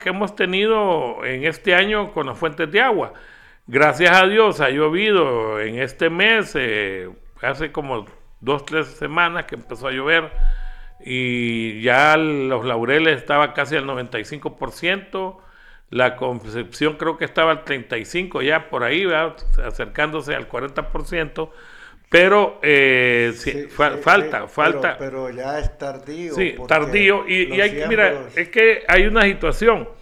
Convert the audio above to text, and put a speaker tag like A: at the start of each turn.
A: que hemos tenido en este año con las fuentes de agua. Gracias a Dios ha llovido en este mes, hace como 2, 3 semanas que empezó a llover y ya los Laureles estaba casi al 95%, la Concepción creo que estaba al 35%, ya por ahí, ¿verdad? Acercándose al 40%, pero sí,
B: Sí, sí, sí,
A: falta.
B: pero ya es tardío
A: Sí,
B: porque
A: tardío. Y
B: los
A: hay que, mira,
B: siembros.
A: es que hay una situación.